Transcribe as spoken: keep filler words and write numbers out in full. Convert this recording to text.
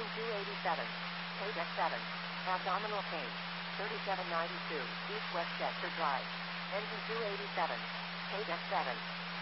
Engine two eighty-seven. Tape F seven. Abdominal pain. thirty-seven ninety-two. East-West Chester Drive. Engine two eighty-seven. Tape F seven.